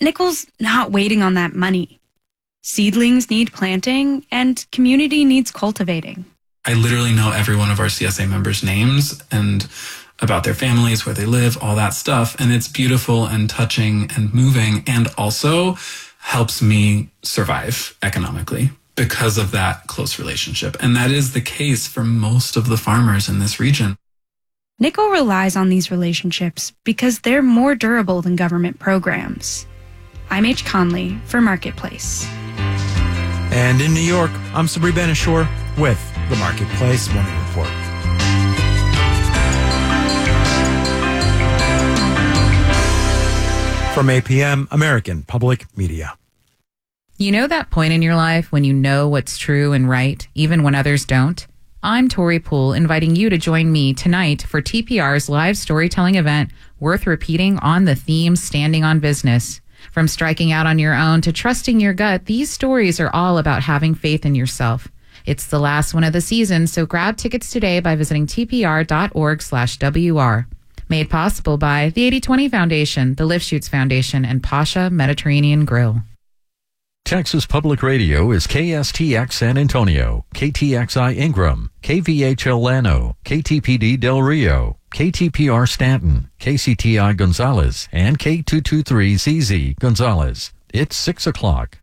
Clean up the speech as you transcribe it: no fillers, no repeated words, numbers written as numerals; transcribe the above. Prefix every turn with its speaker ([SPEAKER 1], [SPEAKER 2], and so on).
[SPEAKER 1] Nickel's not waiting on that money. Seedlings need planting, and community needs cultivating.
[SPEAKER 2] I literally know every one of our CSA members' names and about their families, where they live, all that stuff. And it's beautiful and touching and moving, and also helps me survive economically because of that close relationship. And that is the case for most of the farmers in this region.
[SPEAKER 1] Nickel relies on these relationships because they're more durable than government programs. I'm H. Conley for Marketplace.
[SPEAKER 3] And in New York, I'm Sabri Ben-Achour with the Marketplace Morning Report. From APM, American Public Media.
[SPEAKER 4] You know that point in your life when you know what's true and right, even when others don't? I'm Tori Poole, inviting you to join me tonight for TPR's live storytelling event, worth repeating, on the theme Standing on Business. From striking out on your own to trusting your gut, these stories are all about having faith in yourself. It's the last one of the season, so grab tickets today by visiting tpr.org/WR. Made possible by the 80/20 Foundation, the Lifshoots Foundation, and Pasha Mediterranean Grill.
[SPEAKER 5] Texas Public Radio is KSTX San Antonio, KTXI Ingram, KVHL Llano, KTPD Del Rio, KTPR Stanton, KCTI Gonzales, and K223ZZ Gonzales. It's 6 o'clock.